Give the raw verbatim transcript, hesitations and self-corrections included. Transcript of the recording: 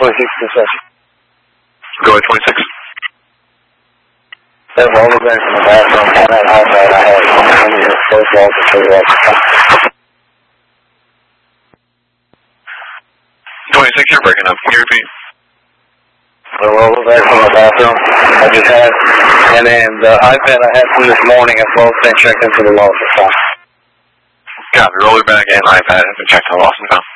twenty-six concession. Go ahead, twenty-six. That roller back from the bathroom on that iPad I had on the first wall to figure out the time. twenty-six, you're breaking up. Can you repeat? The roller back from the bathroom I just had, and then the iPad I had from this morning has both been checked into the loss of time. Got it. Roller back and iPad have been checked to the loss of time.